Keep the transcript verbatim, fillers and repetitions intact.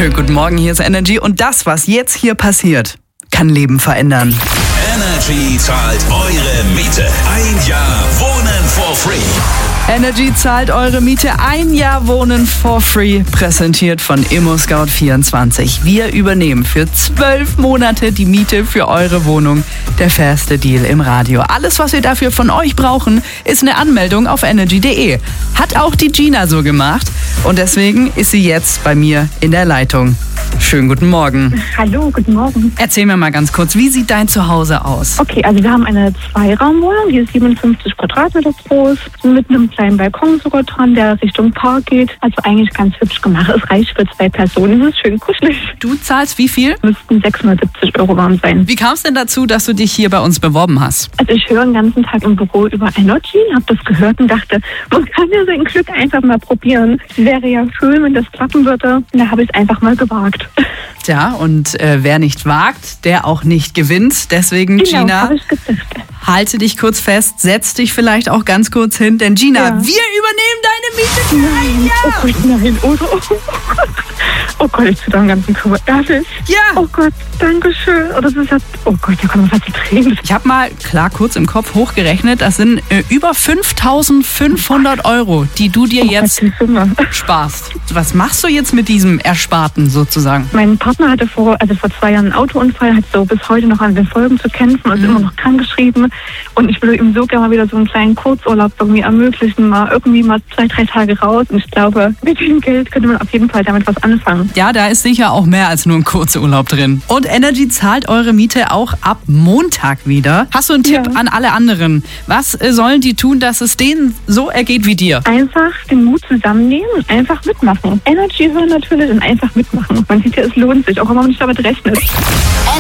Schönen guten Morgen, hier ist Energy und das, was jetzt hier passiert, kann Leben verändern. Energy zahlt eure Miete. Ein Jahr Wohnen for free. Energy zahlt eure Miete. Ein Jahr Wohnen for free. Präsentiert von ImmoScout vierundzwanzig. Wir übernehmen für zwölf Monate die Miete für eure Wohnung. Der fairste Deal im Radio. Alles, was wir dafür von euch brauchen, ist eine Anmeldung auf energy punkt de. Hat auch die Gina so gemacht. Und deswegen ist sie jetzt bei mir in der Leitung. Schönen guten Morgen. Hallo, guten Morgen. Erzähl mir mal ganz kurz, wie sieht dein Zuhause aus? Okay, also wir haben eine Zweiraumwohnung, die ist siebenundfünfzig Quadratmeter groß, mit einem kleinen Balkon sogar dran, der Richtung Park geht. Also eigentlich ganz hübsch gemacht. Es reicht für zwei Personen, es ist schön kuschelig. Du zahlst wie viel? Müssten sechshundertsiebzig Euro warm sein. Wie kam es denn dazu, dass du dich hier bei uns beworben hast? Also ich höre den ganzen Tag im Büro über Energy, habe das gehört und dachte, man kann ja sein Glück einfach mal probieren. Es wäre ja schön, wenn das klappen würde. Und da habe ich es einfach mal gewagt. Ja, und äh, wer nicht wagt, der auch nicht gewinnt. Deswegen, Genau, Gina, habe ich gesagt. halte dich kurz fest, setz dich vielleicht auch ganz kurz hin, denn Gina, Ja. wir übernehmen deine Miete für ein Nein, oh Jahr. Gott, nein, oh, oh, oh Gott. Oh Gott, ich tue da den ganzen Körper. Ehrlich? Ja. Oh Gott, danke schön. Oh, das ist ja, oh Gott, da kommen fast die Tränen. Ich habe mal, klar, kurz im Kopf hochgerechnet, das sind äh, über fünftausendfünfhundert Euro, die du dir jetzt Die Summe. sparst. Was machst du jetzt mit diesem Ersparten sozusagen? Mein Partner hatte vor, also vor zwei Jahren einen Autounfall, hat so bis heute noch an den Folgen zu kämpfen und ist Mhm. immer noch krankgeschrieben. Und ich würde ihm so gerne mal wieder so einen kleinen Kurzurlaub irgendwie ermöglichen, mal irgendwie mal zwei, drei Tage raus. Und ich glaube, mit dem Geld könnte man auf jeden Fall damit was anfangen. Ja, da ist sicher auch mehr als nur ein kurzer Urlaub drin. Und Energy zahlt eure Miete auch ab Montag wieder. Hast du einen Tipp Ja. an alle anderen? Was äh, sollen die tun, dass es denen so ergeht wie dir? Einfach den Mut zusammennehmen und einfach mitmachen. Energy hören natürlich und einfach mitmachen. Man sieht ja, es lohnt sich, auch wenn man nicht damit rechnet.